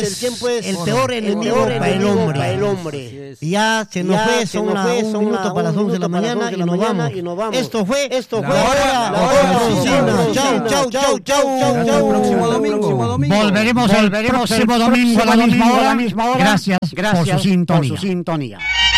el peor enemigo para el hombre. Y ya se nos fue, son un minuto para las 11 de la mañana y nos vamos. Esto fue la hora. Chau. Hasta el próximo domingo. Volveremos el próximo domingo a la misma hora. Gracias por su sintonía.